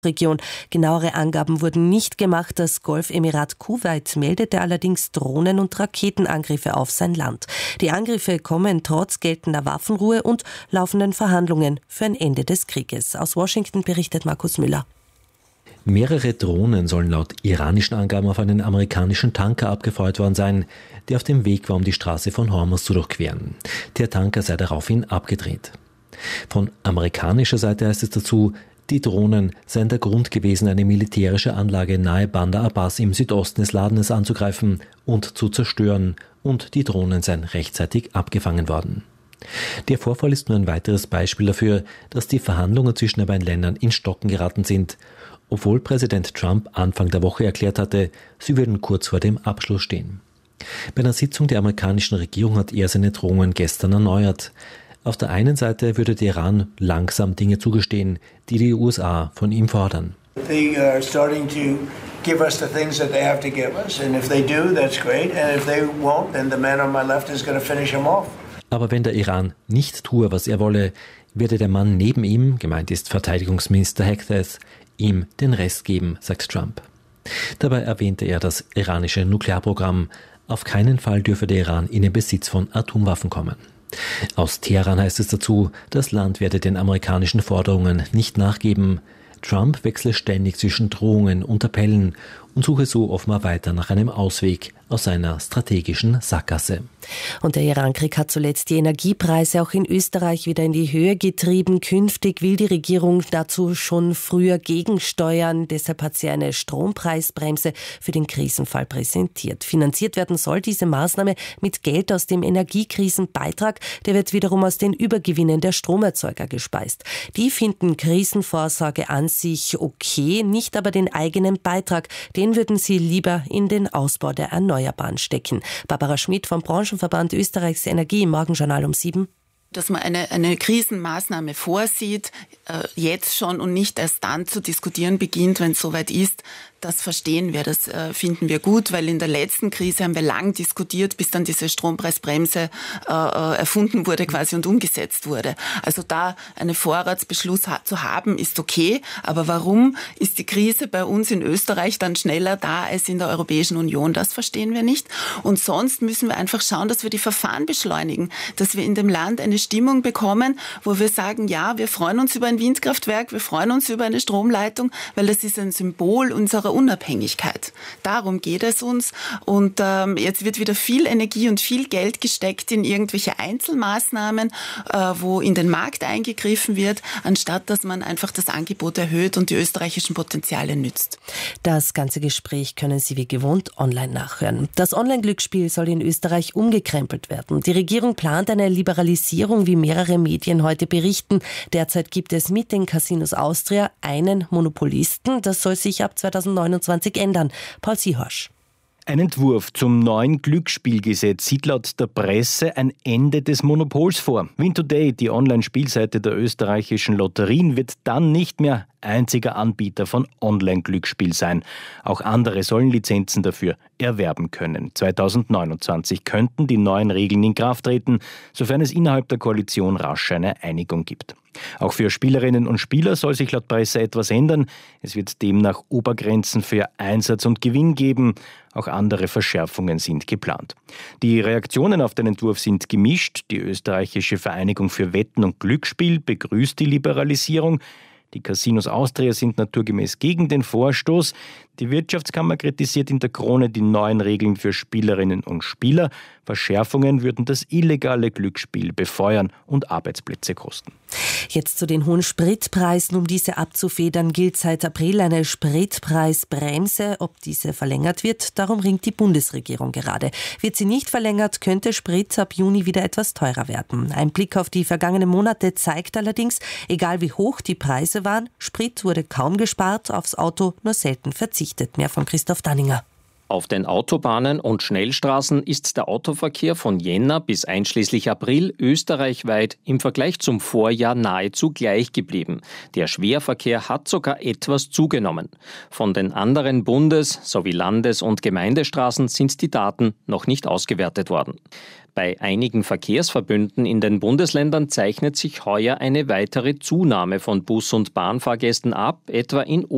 Region. Genauere Angaben wurden nicht gemacht. Das Golfemirat Kuwait meldete allerdings Drohnen- und Raketenangriffe auf sein Land. Die Angriffe kommen trotz geltender Waffenruhe und laufenden Verhandlungen für ein Ende des Krieges. Aus Washington berichtet Markus Müller. Mehrere Drohnen sollen laut iranischen Angaben auf einen amerikanischen Tanker abgefeuert worden sein, der auf dem Weg war, um die Straße von Hormuz zu durchqueren. Der Tanker sei daraufhin abgedreht. Von amerikanischer Seite heißt es dazu, die Drohnen seien der Grund gewesen, eine militärische Anlage nahe Bandar Abbas im Südosten des Landes anzugreifen und zu zerstören, und die Drohnen seien rechtzeitig abgefangen worden. Der Vorfall ist nur ein weiteres Beispiel dafür, dass die Verhandlungen zwischen den beiden Ländern ins Stocken geraten sind, obwohl Präsident Trump Anfang der Woche erklärt hatte, sie würden kurz vor dem Abschluss stehen. Bei einer Sitzung der amerikanischen Regierung hat er seine Drohungen gestern erneuert. Auf der einen Seite würde der Iran langsam Dinge zugestehen, die die USA von ihm fordern. They are starting to give us the things that they have to give us, and if they do, that's great, and if they won't, then the man on my left is going to finish him off. Aber wenn der Iran nicht tue, was er wolle, werde der Mann neben ihm, gemeint ist Verteidigungsminister Hektes, ihm den Rest geben, sagt Trump. Dabei erwähnte er das iranische Nuklearprogramm. Auf keinen Fall dürfe der Iran in den Besitz von Atomwaffen kommen. Aus Teheran heißt es dazu, das Land werde den amerikanischen Forderungen nicht nachgeben. Trump wechsle ständig zwischen Drohungen und Appellen und suche so offenbar weiter nach einem Ausweg aus seiner strategischen Sackgasse. Und der Irankrieg hat zuletzt die Energiepreise auch in Österreich wieder in die Höhe getrieben. Künftig will die Regierung dazu schon früher gegensteuern. Deshalb hat sie eine Strompreisbremse für den Krisenfall präsentiert. Finanziert werden soll diese Maßnahme mit Geld aus dem Energiekrisenbeitrag. Der wird wiederum aus den Übergewinnen der Stromerzeuger gespeist. Die finden Krisenvorsorge an sich okay, nicht aber den eigenen Beitrag. Den würden sie lieber in den Ausbau der Erneuerbaren stecken. Barbara Schmidt vom Branchenverband Österreichs Energie im Morgenjournal um 7. Dass man eine Krisenmaßnahme vorsieht, jetzt schon und nicht erst dann zu diskutieren beginnt, wenn es soweit ist, das verstehen wir, das finden wir gut, weil in der letzten Krise haben wir lang diskutiert, bis dann diese Strompreisbremse erfunden wurde quasi und umgesetzt wurde. Also da einen Vorratsbeschluss zu haben, ist okay, aber warum ist die Krise bei uns in Österreich dann schneller da als in der Europäischen Union? Das verstehen wir nicht. Und sonst müssen wir einfach schauen, dass wir die Verfahren beschleunigen, dass wir in dem Land eine Stimmung bekommen, wo wir sagen, ja, wir freuen uns über ein Windkraftwerk, wir freuen uns über eine Stromleitung, weil das ist ein Symbol unserer Unabhängigkeit. Darum geht es uns. Und jetzt wird wieder viel Energie und viel Geld gesteckt in irgendwelche Einzelmaßnahmen, wo in den Markt eingegriffen wird, anstatt dass man einfach das Angebot erhöht und die österreichischen Potenziale nützt. Das ganze Gespräch können Sie wie gewohnt online nachhören. Das Online-Glücksspiel soll in Österreich umgekrempelt werden. Die Regierung plant eine Liberalisierung, wie mehrere Medien heute berichten. Derzeit gibt es mit den Casinos Austria einen Monopolisten. Das soll sich ab 2029 ändern. Paul Siehorsch. Ein Entwurf zum neuen Glücksspielgesetz sieht laut der Presse ein Ende des Monopols vor. Win Today, die Online-Spielseite der österreichischen Lotterien, wird dann nicht mehr einziger Anbieter von Online-Glücksspiel sein. Auch andere sollen Lizenzen dafür erwerben können. 2029 könnten die neuen Regeln in Kraft treten, sofern es innerhalb der Koalition rasch eine Einigung gibt. Auch für Spielerinnen und Spieler soll sich laut Presse etwas ändern. Es wird demnach Obergrenzen für Einsatz und Gewinn geben. Auch andere Verschärfungen sind geplant. Die Reaktionen auf den Entwurf sind gemischt. Die österreichische Vereinigung für Wetten und Glücksspiel begrüßt die Liberalisierung. Die Casinos Austria sind naturgemäß gegen den Vorstoß. Die Wirtschaftskammer kritisiert in der Krone die neuen Regeln für Spielerinnen und Spieler. Verschärfungen würden das illegale Glücksspiel befeuern und Arbeitsplätze kosten. Jetzt zu den hohen Spritpreisen. Um diese abzufedern, gilt seit April eine Spritpreisbremse. Ob diese verlängert wird, darum ringt die Bundesregierung gerade. Wird sie nicht verlängert, könnte Sprit ab Juni wieder etwas teurer werden. Ein Blick auf die vergangenen Monate zeigt allerdings, egal wie hoch die Preise waren, Sprit wurde kaum gespart, aufs Auto nur selten verzichtet. Mehr von Christoph Danninger. Auf den Autobahnen und Schnellstraßen ist der Autoverkehr von Jänner bis einschließlich April österreichweit im Vergleich zum Vorjahr nahezu gleich geblieben. Der Schwerverkehr hat sogar etwas zugenommen. Von den anderen Bundes- sowie Landes- und Gemeindestraßen sind die Daten noch nicht ausgewertet worden. Bei einigen Verkehrsverbünden in den Bundesländern zeichnet sich heuer eine weitere Zunahme von Bus- und Bahnfahrgästen ab, etwa in